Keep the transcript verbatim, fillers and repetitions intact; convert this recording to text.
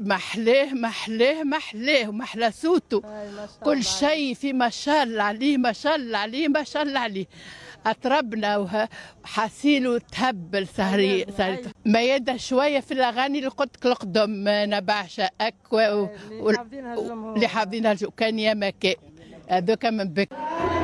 محلاه محلاه محلاه ومحلى صوته. كل شيء في ما شاء الله عليه ما شاء الله عليه ما شاء الله عليه. أطربنا وحاسيله تهبل سهري سهري ما يدا شوية في الأغاني اللي قلت القدم أنا بعشقك اللي حافظينها الجمهور اللي حافظينها كان يا مكان هذوك من بك.